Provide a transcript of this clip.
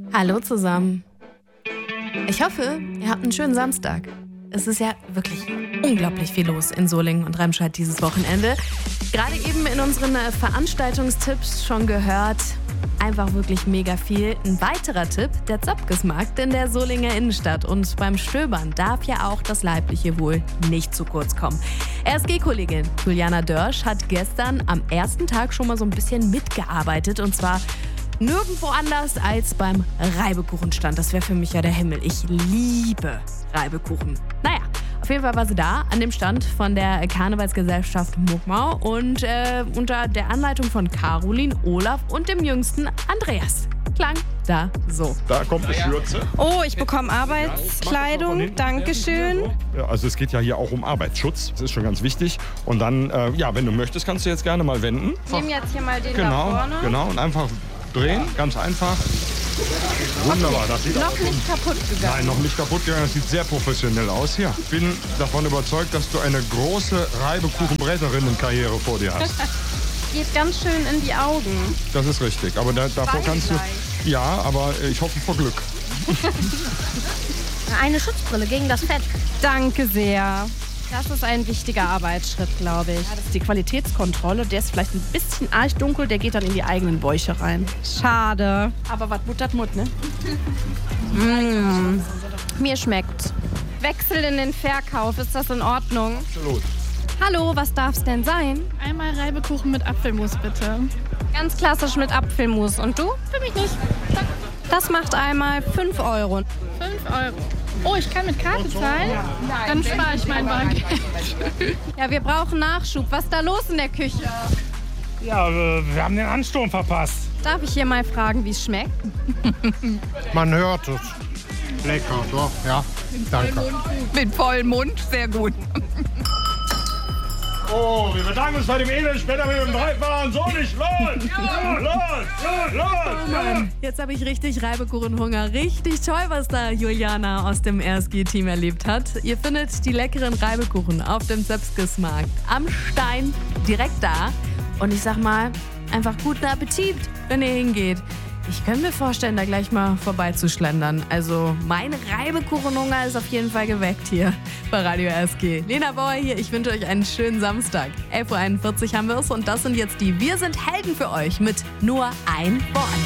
Hallo zusammen. Ich hoffe, ihr habt einen schönen Samstag. Es ist ja wirklich unglaublich viel los in Solingen und Remscheid dieses Wochenende. Gerade eben in unseren Veranstaltungstipps schon gehört, einfach wirklich mega viel. Ein weiterer Tipp, der Zopkesmarkt in der Solinger Innenstadt. Und beim Stöbern darf ja auch das Leibliche Wohl nicht zu kurz kommen. RSG-Kollegin Juliana Dörsch hat gestern am ersten Tag schon mal so ein bisschen mitgearbeitet. Und zwar nirgendwo anders als beim Reibekuchenstand. Das wäre für mich ja der Himmel. Ich liebe Reibekuchen. Naja, auf jeden Fall war sie da an dem Stand von der Karnevalsgesellschaft Muckmau und unter der Anleitung von Caroline, Olaf und dem jüngsten Andreas. Klang da so. Da kommt eine Schürze. Oh, ich bekomme Arbeitskleidung. Dankeschön. Ja, also es geht ja hier auch um Arbeitsschutz. Das ist schon ganz wichtig. Und dann, wenn du möchtest, kannst du jetzt gerne mal wenden. Ich nehme jetzt hier mal den da vorne. Genau, und einfach drehen, ganz einfach. Wunderbar, das sieht noch nicht kaputt gegangen. Nein, noch nicht kaputt gegangen. Das sieht sehr professionell aus hier. Ich bin davon überzeugt, dass du eine große Reibekuchenbräterinnenkarriere vor dir hast. Geht ganz schön in die Augen. Das ist richtig, aber davor kannst du... Ja, aber ich hoffe vor Glück. Eine Schutzbrille gegen das Fett. Danke sehr. Das ist ein wichtiger Arbeitsschritt, glaube ich. Ja, das ist die Qualitätskontrolle. Der ist vielleicht ein bisschen arg dunkel, der geht dann in die eigenen Bäuche rein. Schade. Aber was Mut hat Mut, ne? Mir schmeckt. Wechsel in den Verkauf, ist das in Ordnung? Absolut. Hallo, was darf's denn sein? Einmal Reibekuchen mit Apfelmus, bitte. Ganz klassisch mit Apfelmus. Und du? Für mich nicht. Das macht einmal 5 €. 5 €. Oh, ich kann mit Karte zahlen? Dann spare ich mein Bargeld. Ja, wir brauchen Nachschub. Was ist da los in der Küche? Ja, wir haben den Ansturm verpasst. Darf ich hier mal fragen, wie es schmeckt? Man hört es. Lecker, doch, ja. Danke. Mit vollem Mund, sehr gut. Oh, wir bedanken uns bei dem Elend, später mit dem Dreifahrer so nicht. Los! Ja, los! Oh Mann, jetzt habe ich richtig Reibekuchenhunger. Richtig toll, was da Juliana aus dem RSG-Team erlebt hat. Ihr findet die leckeren Reibekuchen auf dem Zopkesmarkt am Stein, direkt da. Und ich sag mal, einfach guten Appetit, wenn ihr hingeht. Ich könnte mir vorstellen, da gleich mal vorbeizuschlendern. Also mein Reibekuchenhunger ist auf jeden Fall geweckt hier bei Radio RSG. Lena Bauer hier, ich wünsche euch einen schönen Samstag. 11:41 Uhr haben wir es und das sind jetzt die Wir sind Helden für euch mit nur ein Wort.